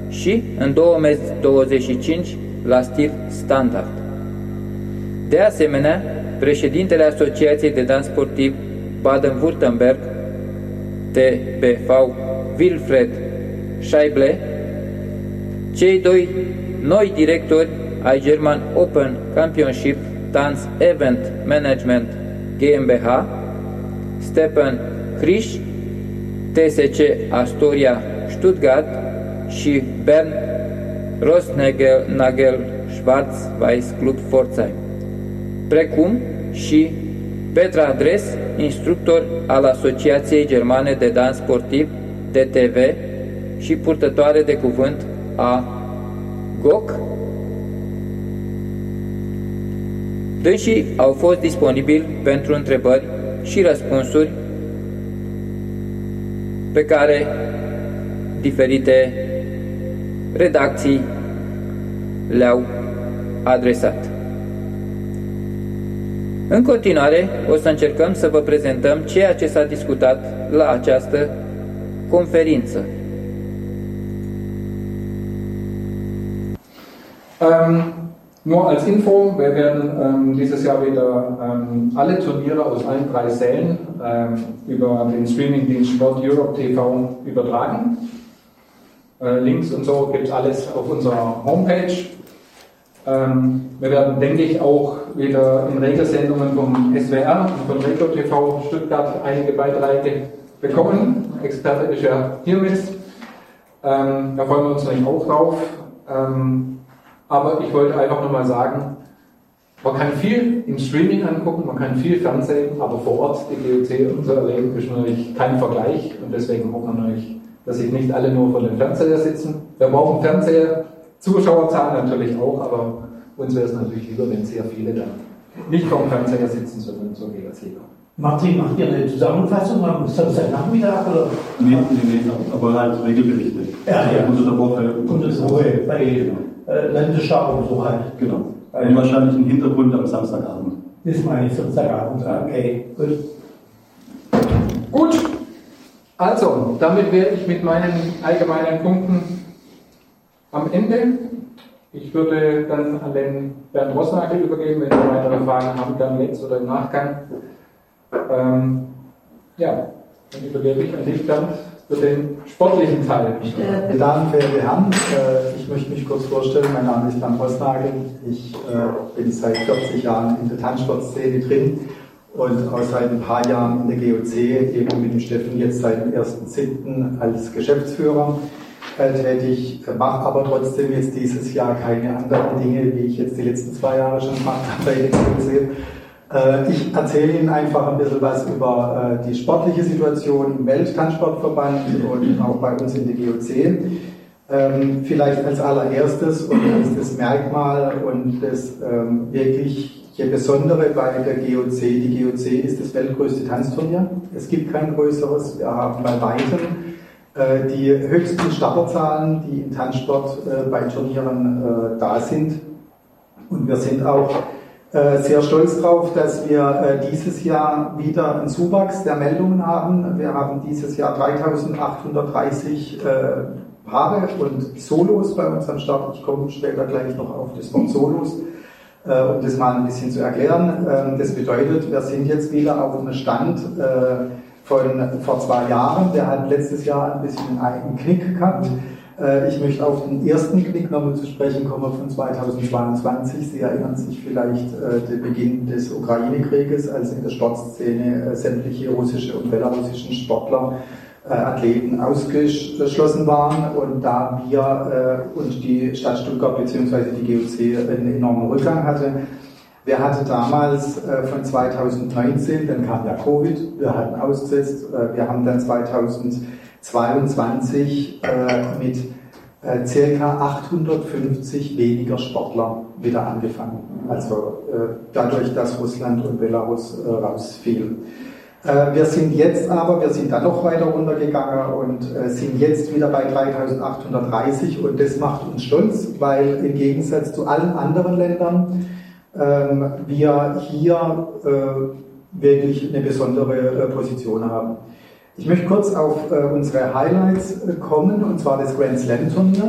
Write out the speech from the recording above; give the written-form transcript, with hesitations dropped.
și în 2025 la stil standard. De asemenea, președintele Asociației de Dans Sportiv Baden-Württemberg, TBV, Wilfried Scheible, cei doi noi directori ai German Open Championship Tanz Event Management GmbH, Stefan Krisch, TSC Astoria Stuttgart și Bernd Rosnagel Schwarz-Weiß Club Pforzheim, precum și Petra Dres, instructor al Asociației Germane de Dans Sportiv DTV și purtătoare de cuvânt a GOC. Dânsii au fost disponibili pentru întrebări și răspunsuri pe care diferite redacții le-au adresat. În continuare, o să încercăm să vă prezentăm ceea ce s-a discutat la această conferință. Nur als Info, wir werden dieses Jahr wieder alle Turniere aus allen 3 Sälen über den Streamingdienst Sport Europe TV übertragen. Links und so gibt es alles auf unserer Homepage. Wir werden, denke ich, auch wieder in Regelsendungen vom SWR und von Retro TV Stuttgart einige Beiträge bekommen. Experte ist ja hier mit. Da freuen wir uns natürlich auch drauf. Aber ich wollte einfach nochmal sagen, man kann viel im Streaming angucken, man kann viel Fernsehen, aber vor Ort die GOC unser Erleben ist natürlich kein Vergleich und deswegen hoffen wir natürlich, dass sich nicht alle nur vor dem Fernseher sitzen. Wir brauchen Fernseher, Zuschauerzahlen natürlich auch, aber uns wäre es natürlich lieber, wenn sehr viele dann nicht vor dem Fernseher sitzen, sondern zur GOC kommen. Martin, macht ihr eine Zusammenfassung am Samstagnachmittag oder? Nee, aber halt Regelberichte. Ja. Unter der Woche. Unter der Woche bei Landesschau und so halt. Genau. Und wahrscheinlich im Hintergrund am Samstagabend. Das meine ich, Samstagabend. Okay, gut. Gut, also, damit wäre ich mit meinen allgemeinen Punkten am Ende. Ich würde dann an den Bernd Rosnagel übergeben, wenn Sie weitere Fragen haben, dann jetzt oder im Nachgang. Ja, dann übergebe ich an dich, Bernd, für den sportlichen Teil. Meine Damen und Herren, ich möchte mich kurz vorstellen. Mein Name ist Bernd Rosnagel. Ich bin seit 40 Jahren in der Tanzsportszene drin und auch seit ein paar Jahren in der GOC, eben mit dem Steffen jetzt seit dem 1.7. als Geschäftsführer tätig, mache aber trotzdem jetzt dieses Jahr keine anderen Dinge, wie ich jetzt die letzten 2 Jahre schon gemacht habe bei der GOC. Ich erzähle Ihnen einfach ein bisschen was über die sportliche Situation im Welttanzsportverband und auch bei uns in der GOC. Vielleicht als allererstes und als das Merkmal und das wirklich Besondere bei der GOC. Die GOC ist das weltgrößte Tanzturnier. Es gibt kein größeres. Wir haben bei weitem die höchsten Starterzahlen, die im Tanzsport bei Turnieren da sind. Und wir sind auch sehr stolz darauf, dass wir dieses Jahr wieder einen Zuwachs der Meldungen haben. Wir haben dieses Jahr 3.830 Paare und Solos bei uns am Start. Ich komme später gleich noch auf das Wort Solos, um das mal ein bisschen zu erklären. Das bedeutet, wir sind jetzt wieder auf einem Stand von vor 2 Jahren. Der hat letztes Jahr ein bisschen einen Knick gehabt. Ich möchte auf den ersten Knick nochmal zu sprechen kommen von 2022. Sie erinnern sich vielleicht den Beginn des Ukraine-Krieges, als in der Sportszene sämtliche russische und belarussischen Sportler, Athleten ausgeschlossen waren und da wir und die Stadt Stuttgart bzw. die GOC einen enormen Rückgang hatte. Wir hatten damals von 2019, dann kam ja Covid, wir hatten ausgesetzt, wir haben dann 2022 mit ca. 850 weniger Sportler wieder angefangen. Also dadurch, dass Russland und Belarus rausfielen. Wir sind dann noch weiter runtergegangen und sind jetzt wieder bei 3.830 und das macht uns stolz, weil im Gegensatz zu allen anderen Ländern wir hier wirklich eine besondere Position haben. Ich möchte kurz auf unsere Highlights kommen, und zwar das Grand Slam Turnier.